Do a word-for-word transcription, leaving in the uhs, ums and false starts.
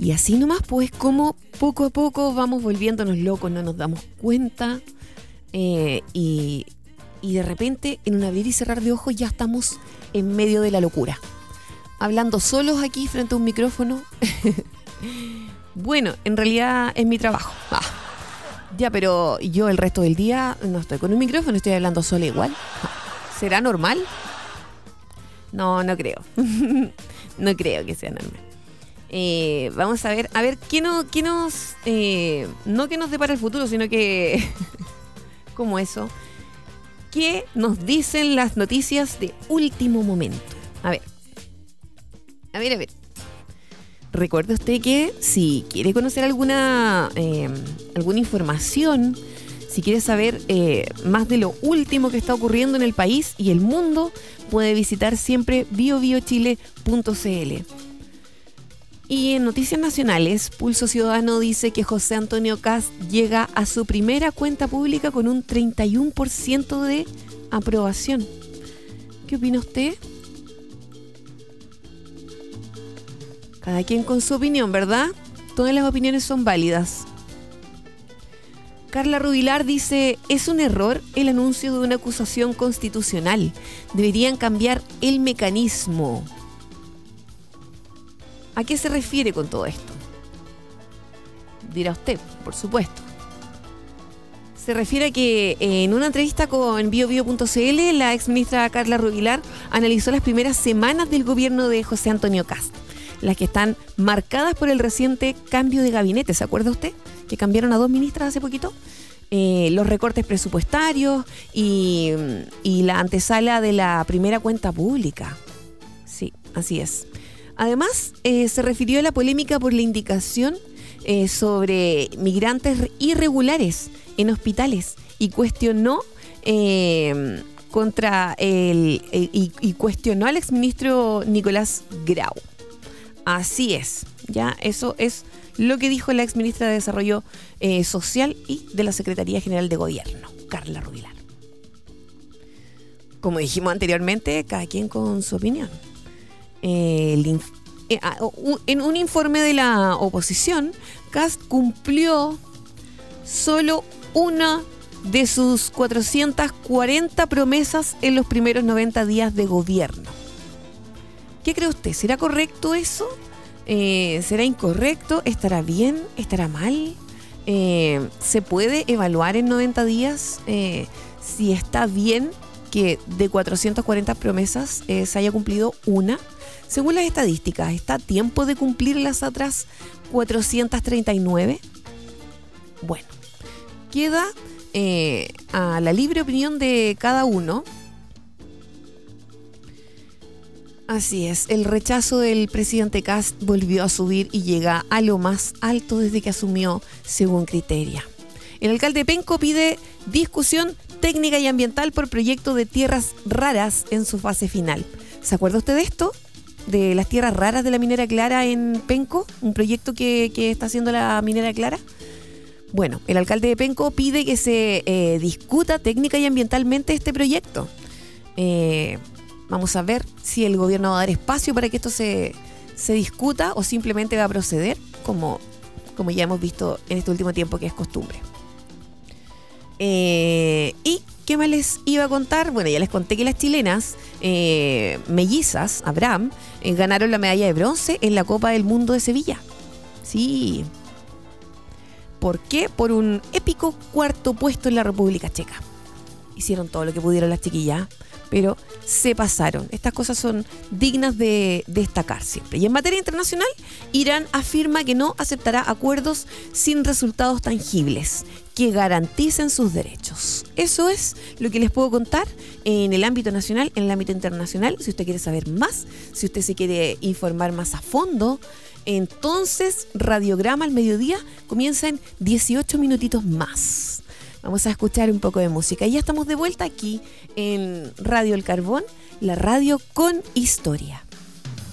Y así nomás, pues, como poco a poco vamos volviéndonos locos, no nos damos cuenta. Eh, y, y de repente, en un abrir y cerrar de ojos, ya estamos en medio de la locura. Hablando solos aquí frente a un micrófono. Bueno, en realidad es mi trabajo. Ah. Ya, pero yo el resto del día no estoy con un micrófono, estoy hablando sola igual. ¿Será normal? No, no creo. No creo que sea normal. Eh, vamos a ver, a ver, ¿qué, no, qué nos... Eh, no que nos depara el futuro, sino que... ¿Cómo eso? ¿Qué nos dicen las noticias de último momento? A ver. A ver, a ver. Recuerde usted que si quiere conocer alguna, eh, alguna información, si quiere saber eh, más de lo último que está ocurriendo en el país y el mundo, puede visitar siempre bio bio chile punto c l. Y en noticias nacionales, Pulso Ciudadano dice que José Antonio Kast llega a su primera cuenta pública con un treinta y uno por ciento de aprobación. ¿Qué opina usted? Cada quien con su opinión, ¿verdad? Todas las opiniones son válidas. Carla Rubilar dice, es un error el anuncio de una acusación constitucional. Deberían cambiar el mecanismo. ¿A qué se refiere con todo esto? Dirá usted, por supuesto. Se refiere a que en una entrevista con bio bio punto c l, la exministra Carla Rubilar analizó las primeras semanas del gobierno de José Antonio Kast, las que están marcadas por el reciente cambio de gabinete. ¿Se acuerda usted? Que cambiaron a dos ministras hace poquito. Eh, los recortes presupuestarios y, y la antesala de la primera cuenta pública. Sí, así es. Además, eh, se refirió a la polémica por la indicación eh, sobre migrantes irregulares en hospitales y cuestionó eh, contra el, el y, y cuestionó al exministro Nicolás Grau. Así es, ya eso es lo que dijo la exministra de Desarrollo eh, Social y de la Secretaría General de Gobierno, Carla Rubilar. Como dijimos anteriormente, cada quien con su opinión. Eh, el inf- eh, en un informe de la oposición, Kast cumplió solo una de sus cuatrocientas cuarenta promesas en los primeros noventa días de gobierno. ¿Qué cree usted? ¿Será correcto eso? Eh, ¿Será incorrecto? ¿Estará bien? ¿Estará mal? Eh, ¿Se puede evaluar en noventa días eh, si está bien que de cuatrocientas cuarenta promesas eh, se haya cumplido una? Según las estadísticas, ¿está a tiempo de cumplir las otras cuatrocientas treinta y nueve? Bueno, queda eh, a la libre opinión de cada uno. Así es, el rechazo del presidente Kast volvió a subir y llega a lo más alto desde que asumió, según Criteria. El alcalde de Penco pide discusión técnica y ambiental por proyecto de tierras raras en su fase final. ¿Se acuerda usted de esto? De las tierras raras de la minera Clara en Penco, un proyecto que, que está haciendo la minera Clara. Bueno, el alcalde de Penco pide que se eh, discuta técnica y ambientalmente este proyecto. Eh... Vamos a ver si el gobierno va a dar espacio para que esto se, se discuta o simplemente va a proceder, como, como ya hemos visto en este último tiempo que es costumbre. Eh, ¿Y qué más les iba a contar? Bueno, ya les conté que las chilenas eh, mellizas, Abraham, eh, ganaron la medalla de bronce en la Copa del Mundo de Sevilla. Sí. ¿Por qué? Por un épico cuarto puesto en la República Checa. Hicieron todo lo que pudieron las chiquillas, pero se pasaron. Estas cosas son dignas de destacar siempre. Y en materia internacional, Irán afirma que no aceptará acuerdos sin resultados tangibles que garanticen sus derechos. Eso es lo que les puedo contar en el ámbito nacional, en el ámbito internacional. Si usted quiere saber más, si usted se quiere informar más a fondo, entonces Radiograma al mediodía comienza en dieciocho minutitos más. Vamos a escuchar un poco de música. Y ya estamos de vuelta aquí en Radio El Carbón, la radio con historia.